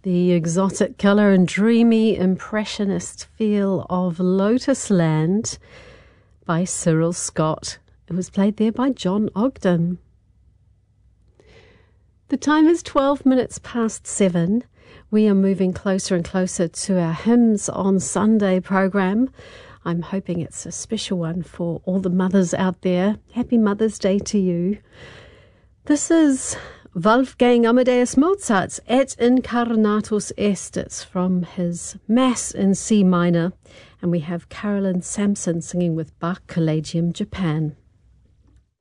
The exotic colour and dreamy impressionist feel of Lotus Land by Cyril Scott. It was played there by John Ogden. The time is 12 minutes past 7. We are moving closer and closer to our Hymns on Sunday program. I'm hoping it's a special one for all the mothers out there. Happy Mother's Day to you. This is Wolfgang Amadeus Mozart's Et Incarnatus Est from his Mass in C minor, and we have Carolyn Sampson singing with Bach Collegium Japan.